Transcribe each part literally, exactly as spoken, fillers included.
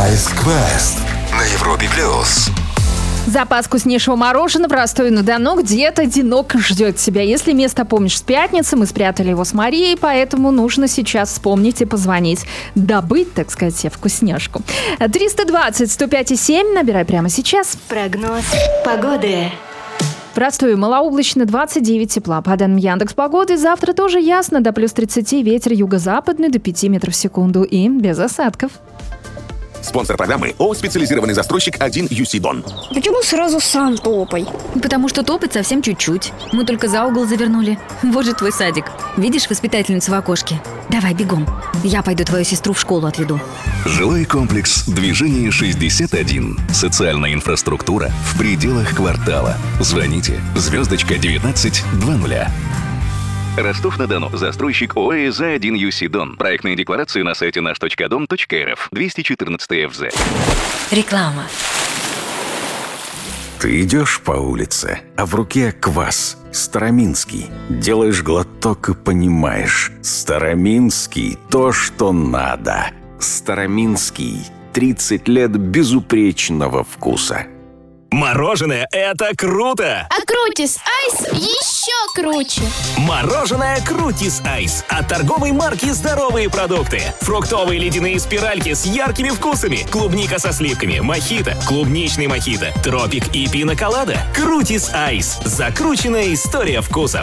Ice Quest на Европе плюс. Запас вкуснейшего мороженого в Ростове-на-Дону где-то одиноко ждет тебя. Если место помнишь с пятницы, мы спрятали его с Марией, поэтому нужно сейчас вспомнить и позвонить. Добыть, так сказать, себе вкусняшку. триста двадцать сто пять семь, набирай прямо сейчас. Прогноз погоды. В Ростове малооблачно, двадцать девять тепла. По данным Яндекс.Погоды, завтра тоже ясно, до плюс тридцать, ветер юго-западный до пяти метров в секунду и без осадков. Спонсор программы ООО «Специализированный застройщик один ю си Дон». Почему сразу сам топай? Потому что топать совсем чуть-чуть. Мы только за угол завернули. Вот же твой садик. Видишь воспитательницу в окошке? Давай, бегом. Я пойду твою сестру в школу отведу. Жилой комплекс «Движение шестьдесят один». Социальная инфраструктура в пределах квартала. Звоните звездочка девятнадцать двадцать. Ростов-на-Дону. Застройщик ОАЭ «За один ю си Дон». Проектные декларации на сайте наш точка дом точка эр эф. двести четырнадцать эф зэ. Реклама. Ты идешь по улице, а в руке квас. Староминский. Делаешь глоток и понимаешь. Староминский – то, что надо. Староминский. тридцать лет безупречного вкуса. Мороженое – это круто! А Крутис Айс еще круче! Мороженое Крутис Айс от торговой марки «Здоровые продукты». Фруктовые ледяные спиральки с яркими вкусами. Клубника со сливками, мохито, клубничный мохито, тропик и пина-колада. Крутис Айс. Закрученная история вкусов.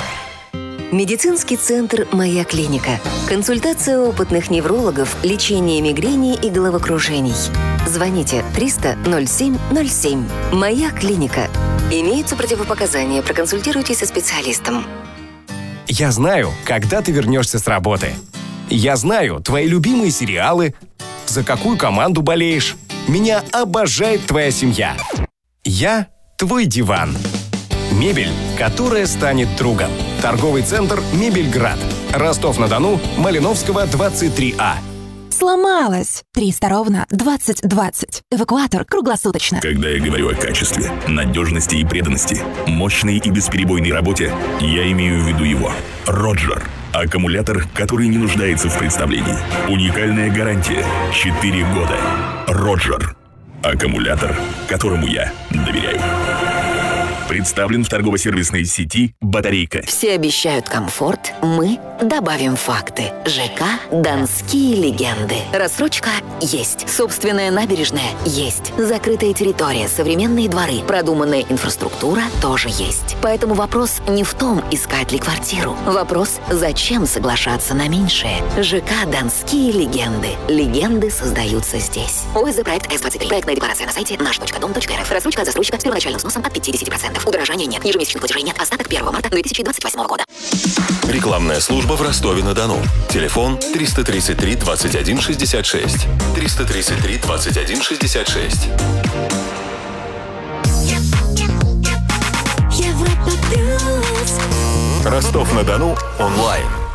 Медицинский центр «Моя клиника». Консультация опытных неврологов, лечение мигрени и головокружений. Звоните триста ноль семь ноль семь. «Моя клиника». Имеются противопоказания. Проконсультируйтесь со специалистом. Я знаю, когда ты вернешься с работы. Я знаю твои любимые сериалы, за какую команду болеешь. Меня обожает твоя семья. Я твой диван. Мебель, которая станет другом. Торговый центр «Мебельград». Ростов-на-Дону, Малиновского, двадцать три А. Сломалась. триста ровно двадцать двадцать. Эвакуатор круглосуточно. Когда я говорю о качестве, надежности и преданности, мощной и бесперебойной работе, я имею в виду его. Роджер. Аккумулятор, который не нуждается в представлении. Уникальная гарантия. четыре года. Роджер. Аккумулятор, которому я доверяю. Представлен в торгово-сервисной сети «Батарейка». Все обещают комфорт, мы добавим факты. ЖК «Донские легенды». Рассрочка есть. Собственная набережная есть. Закрытая территория, современные дворы, продуманная инфраструктура тоже есть. Поэтому вопрос не в том, искать ли квартиру. Вопрос, зачем соглашаться на меньшее. ЖК «Донские легенды». Легенды создаются здесь. ОСЗ проект эс двадцать три. Проектная декларация на сайте наш точка дом точка эр эф. Рассрочка от застройщика с первоначальным взносом от пятьдесят процентов. Удорожания нет. Ежемесячных платежей нет. Остаток первого марта две тысячи двадцать восьмого года. Рекламная служба в Ростове-на-Дону. Телефон триста тридцать три двадцать один шестьдесят шесть. триста тридцать три двадцать один шестьдесят шесть. Ростов-на-Дону онлайн.